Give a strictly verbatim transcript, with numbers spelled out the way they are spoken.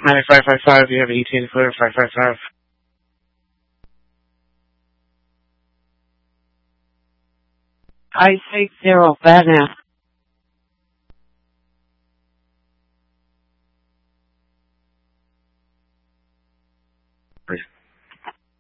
ninety-five five five, you have E T A clear, five five five. I six zero, bad now. Please.